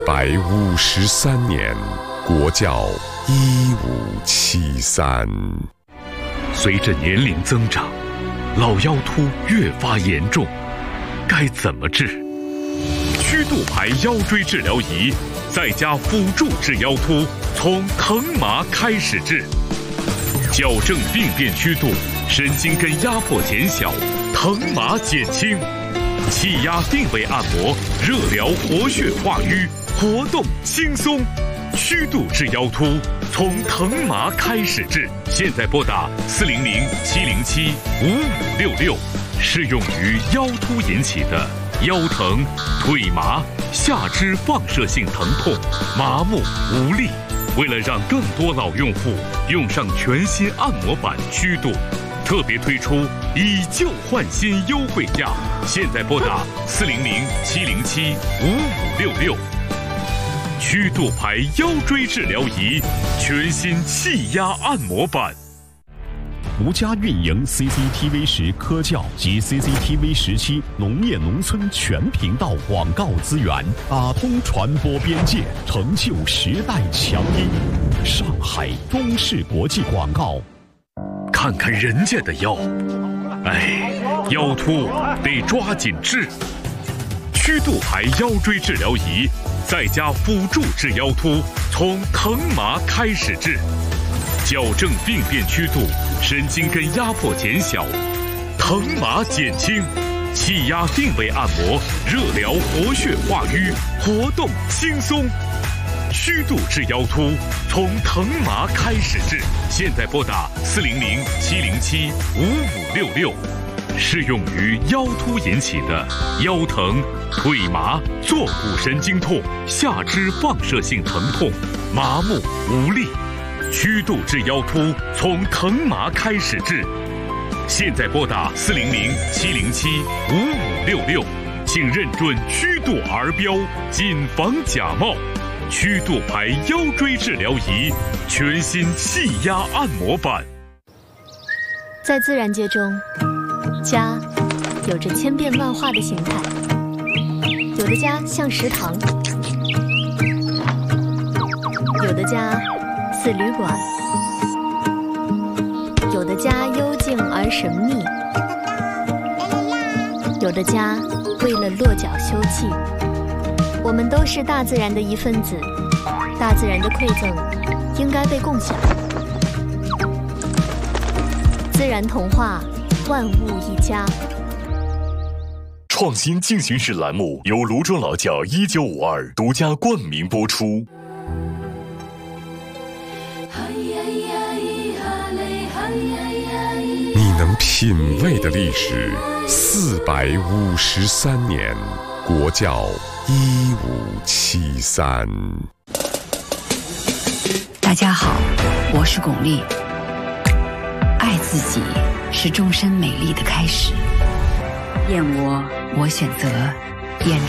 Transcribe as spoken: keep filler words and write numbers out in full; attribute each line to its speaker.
Speaker 1: 百五十三年，国教一五七三。
Speaker 2: 随着年龄增长，老腰突越发严重，该怎么治？曲度牌腰椎治疗仪在家辅助治腰突，从疼麻开始治，矫正病变曲度，神经根压迫减小，疼麻减轻，气压定位按摩，热疗活血化瘀，活动轻松。曲度治腰突，从疼麻开始治。现在拨打四零零七零七五五六六，适用于腰突引起的腰疼、腿麻、下肢放射性疼痛、麻木无力。为了让更多老用户用上全新按摩板曲度，特别推出以旧换新优惠价。现在拨打四零零七零七五五六六。曲度牌腰椎治疗仪，全新气压按摩板。
Speaker 3: 独家运营 C C T V 十科教及 C C T V 十七农业农村全频道广告资源，打通传播边界，成就时代强音。上海中视国际广告。
Speaker 2: 看看人家的腰，哎，腰突得抓紧治。曲度牌腰椎治疗仪，在家辅助治腰突，从疼麻开始治，矫正病变曲度，神经根压迫减小，疼麻减轻，气压定位按摩，热疗活血化瘀，活动轻松。曲度治腰突，从疼麻开始治。现在拨打四零零七零七五五六六，适用于腰突引起的腰疼、腿麻、坐骨神经痛、下肢放射性疼痛、麻木无力。曲度治腰突，从疼麻开始治。现在拨打四零零七零七五五六六，请认准曲度儿标，谨防假冒。曲度牌腰椎治疗仪，全新气压按摩板。
Speaker 4: 在自然界中，家有着千变万化的形态，有的家像食堂，有的家似旅馆，有的家幽静而神秘，有的家为了落脚休憩。我们都是大自然的一份子，大自然的馈赠应该被共享。自然童话，万物一家。
Speaker 2: 创新进行时栏目由卢庄老窖一九五二独家冠名播出。
Speaker 1: 你能品味的历史，四百五十三年，国教一五七三。
Speaker 5: 大家好，我是巩俐。爱自己是终身美丽的开始。燕窝，我选择燕